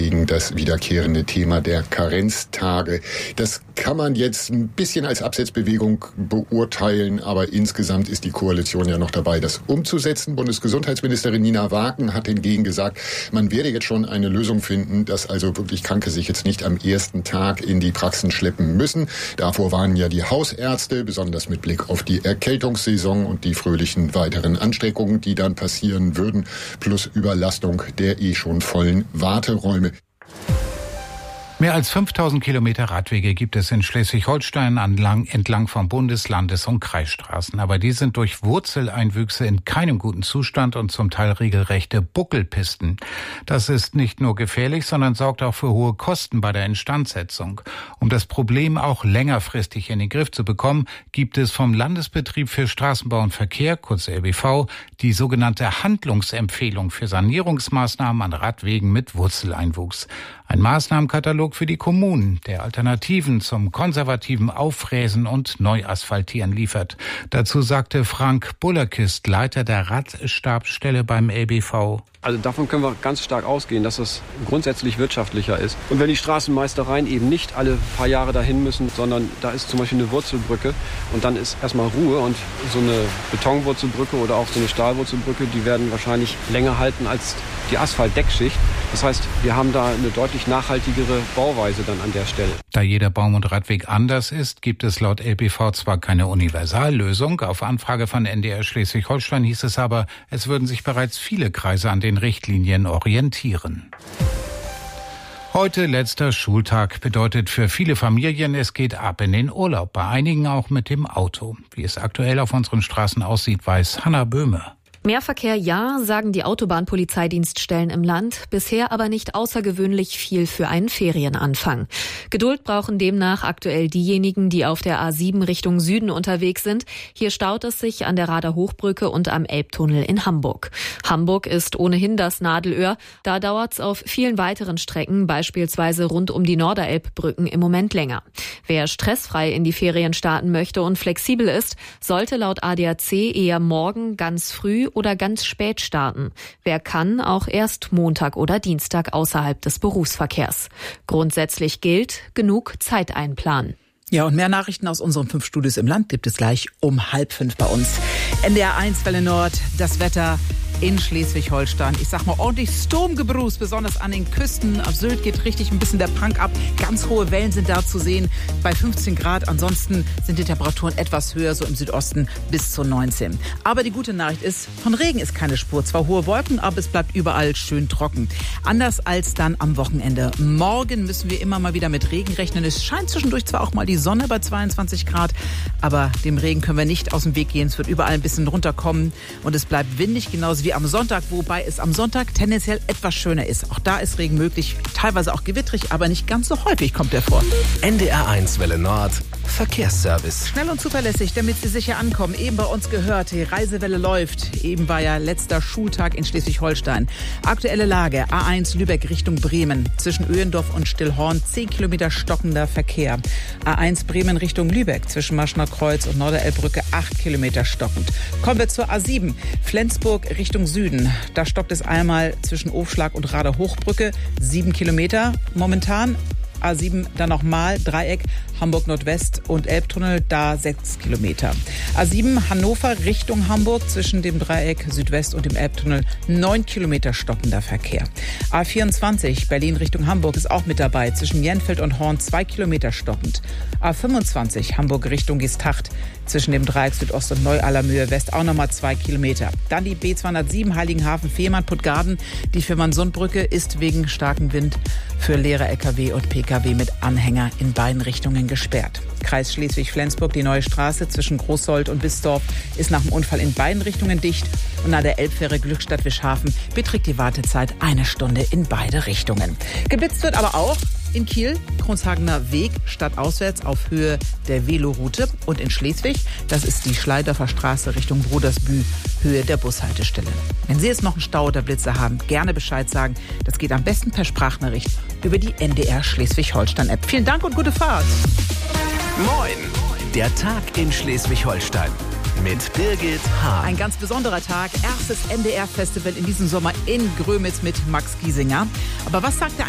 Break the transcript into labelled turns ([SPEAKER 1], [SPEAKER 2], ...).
[SPEAKER 1] gegen das wiederkehrende Thema der Karenztage. Das kann man jetzt ein bisschen als Absetzbewegung beurteilen, aber insgesamt ist die Koalition ja noch dabei, das umzusetzen. Bundesgesundheitsministerin Nina Wagen hat hingegen gesagt, man werde jetzt schon eine Lösung finden, dass also wirklich Kranke sich jetzt nicht am ersten Tag in die Praxen schleppen müssen. Davor warnen ja die Hausärzte, besonders mit Blick auf die Erkältungssaison und die fröhlichen weiteren Ansteckungen, die dann passieren würden, plus Überlastung der schon vollen Warteräume.
[SPEAKER 2] Mehr als 5000 Kilometer Radwege gibt es in Schleswig-Holstein entlang von Bundes-, Landes- und Kreisstraßen. Aber die sind durch Wurzeleinwüchse in keinem guten Zustand und zum Teil regelrechte Buckelpisten. Das ist nicht nur gefährlich, sondern sorgt auch für hohe Kosten bei der Instandsetzung. Um das Problem auch längerfristig in den Griff zu bekommen, gibt es vom Landesbetrieb für Straßenbau und Verkehr, kurz LBV, die sogenannte Handlungsempfehlung für Sanierungsmaßnahmen an Radwegen mit Wurzeleinwuchs. Ein Maßnahmenkatalog für die Kommunen, der Alternativen zum konservativen Auffräsen und Neuasphaltieren liefert. Dazu sagte Frank Bullerkist, Leiter der Radstabsstelle beim LBV.
[SPEAKER 3] Also davon können wir ganz stark ausgehen, dass es grundsätzlich wirtschaftlicher ist. Und wenn die Straßenmeistereien eben nicht alle paar Jahre dahin müssen, sondern da ist zum Beispiel eine Wurzelbrücke und dann ist erstmal Ruhe und so eine Betonwurzelbrücke oder auch so eine Stahlwurzelbrücke, die werden wahrscheinlich länger halten als die Asphaltdeckschicht. Das heißt, wir haben da eine deutlich nachhaltigere Bauweise dann an der Stelle.
[SPEAKER 2] Da jeder Baum- und Radweg anders ist, gibt es laut LBV zwar keine Universallösung. Auf Anfrage von NDR Schleswig-Holstein hieß es aber, es würden sich bereits viele Kreise an den Richtlinien orientieren. Heute letzter Schultag bedeutet für viele Familien, es geht ab in den Urlaub, bei einigen auch mit dem Auto. Wie es aktuell auf unseren Straßen aussieht, weiß Hanna Böhme.
[SPEAKER 4] Mehr Verkehr ja, sagen die Autobahnpolizeidienststellen im Land, bisher aber nicht außergewöhnlich viel für einen Ferienanfang. Geduld brauchen demnach aktuell diejenigen, die auf der A7 Richtung Süden unterwegs sind. Hier staut es sich an der Rader Hochbrücke und am Elbtunnel in Hamburg. Hamburg ist ohnehin das Nadelöhr, da dauert's auf vielen weiteren Strecken, beispielsweise rund um die Norderelbbrücken, im Moment länger. Wer stressfrei in die Ferien starten möchte und flexibel ist, sollte laut ADAC eher morgen ganz früh oder ganz spät starten. Wer kann, auch erst Montag oder Dienstag außerhalb des Berufsverkehrs. Grundsätzlich gilt, genug Zeit einplanen.
[SPEAKER 5] Ja, und mehr Nachrichten aus unseren 5 Studios im Land gibt es gleich um 4:30 bei uns. NDR 1 Welle Nord, das Wetter in Schleswig-Holstein. Ich sag mal ordentlich Sturmgebrus, besonders an den Küsten. Auf Sylt geht richtig ein bisschen der Prank ab. Ganz hohe Wellen sind da zu sehen bei 15 Grad. Ansonsten sind die Temperaturen etwas höher, so im Südosten bis zu 19. Aber die gute Nachricht ist, von Regen ist keine Spur. Zwar hohe Wolken, aber es bleibt überall schön trocken. Anders als dann am Wochenende. Morgen müssen wir immer mal wieder mit Regen rechnen. Es scheint zwischendurch zwar auch mal die Sonne bei 22 Grad, aber dem Regen können wir nicht aus dem Weg gehen. Es wird überall ein bisschen runterkommen und es bleibt windig, genauso wie am Sonntag, wobei es am Sonntag tendenziell etwas schöner ist. Auch da ist Regen möglich, teilweise auch gewittrig, aber nicht ganz so häufig kommt er vor.
[SPEAKER 6] NDR 1 Welle Nord, Verkehrsservice.
[SPEAKER 5] Schnell und zuverlässig, damit Sie sicher ankommen. Eben bei uns gehört, die Reisewelle läuft. Eben war ja letzter Schultag in Schleswig-Holstein. Aktuelle Lage, A1 Lübeck Richtung Bremen. Zwischen Öhendorf und Stillhorn 10 Kilometer stockender Verkehr. A1 Bremen Richtung Lübeck. Zwischen Maschner Kreuz und Norderelbbrücke 8 Kilometer stockend. Kommen wir zur A7 Flensburg Richtung Süden. Da stockt es einmal zwischen Ofschlag und Rader Hochbrücke 7 Kilometer momentan. A7 dann nochmal Dreieck Hamburg Nordwest und Elbtunnel, da 6 Kilometer. A7 Hannover Richtung Hamburg zwischen dem Dreieck Südwest und dem Elbtunnel 9 Kilometer stockender Verkehr. A24 Berlin Richtung Hamburg ist auch mit dabei, zwischen Jenfeld und Horn 2 Kilometer stockend. A25 Hamburg Richtung Geesthacht zwischen dem Dreieck Südost und Neu-Allermühe West auch nochmal 2 Kilometer. Dann die B207 Heiligenhafen-Fehmarn-Puttgarden. Die Fehmarn-Sundbrücke ist wegen starkem Wind für leere LKW und PKW mit Anhänger in beiden Richtungen gesperrt. Kreis Schleswig-Flensburg, die neue Straße zwischen Großsold und Bisdorf ist nach dem Unfall in beiden Richtungen dicht. Und nach der Elbfähre Glückstadt-Wischhafen beträgt die Wartezeit 1 Stunde in beide Richtungen. Geblitzt wird aber auch in Kiel, Kronshagener Weg, stadtauswärts auf Höhe der Veloroute. Und in Schleswig, das ist die Schleidorfer Straße Richtung Brodersbühl, Höhe der Bushaltestelle. Wenn Sie jetzt noch einen Stau oder Blitze haben, gerne Bescheid sagen. Das geht am besten per Sprachnachricht über die NDR Schleswig-Holstein-App. Vielen Dank und gute Fahrt.
[SPEAKER 6] Moin, der Tag in Schleswig-Holstein. Mit Birgit Hahn.
[SPEAKER 5] Ein ganz besonderer Tag. Erstes NDR-Festival in diesem Sommer in Grömitz mit Max Giesinger. Aber was sagt der